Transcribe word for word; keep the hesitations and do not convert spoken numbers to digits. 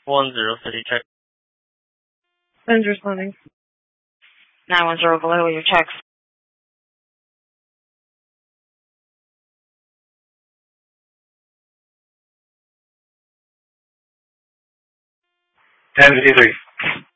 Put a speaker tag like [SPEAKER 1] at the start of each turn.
[SPEAKER 1] one zero city check.
[SPEAKER 2] Ben's responding.
[SPEAKER 3] nine one zero Vallejo, your checks.
[SPEAKER 4] ten fifty-three.